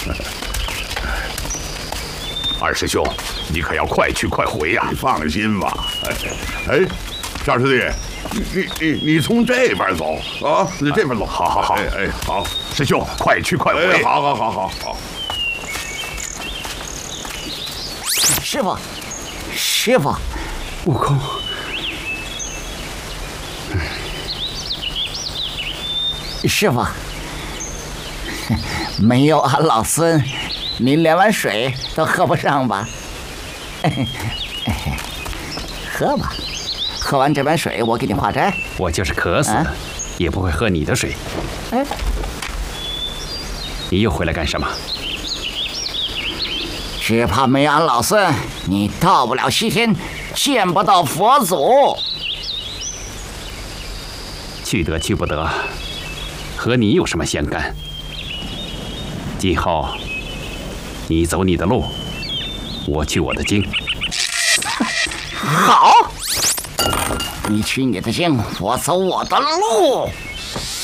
二师兄，你可要快去快回呀！ 你放心吧。哎，小师弟，你从这边走啊，你这边走。 好。 好， 师兄，快去快回。 好。 师傅， 悟空， 师傅，没有俺老孙，您连碗水都喝不上吧？喝吧，喝完这碗水，我给你化斋。 我就是渴死了，也不会喝你的水。 哎， 你又回来干什么？ 只怕没俺老孙，你到不了西天，见不到佛祖。 去得去不得，和你有什么相干？今后你走你的路，我去我的经。 好，你取你的经，我走我的路。